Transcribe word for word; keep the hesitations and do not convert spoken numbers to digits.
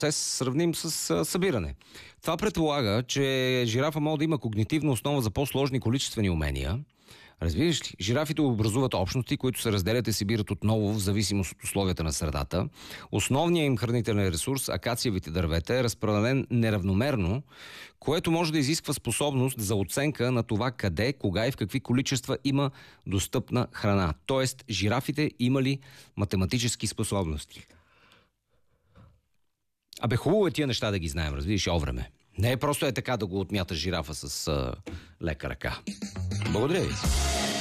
процес сравним с а, събиране. Това предполага, че жирафа може да има когнитивна основа за по-сложни количествени умения. Разбираш ли? Жирафите образуват общности, които се разделят и събират отново в зависимост от условията на средата. Основният им хранителен ресурс, акациевите дървета, е разпределен неравномерно, което може да изисква способност за оценка на това къде, кога и в какви количества има достъпна храна. Тоест, жирафите имали математически способности. Абе, хубаво е тия неща да ги знаем, разбираш, о време. Не е просто е така да го отмята жирафа с а, лека ръка. Благодаря ви.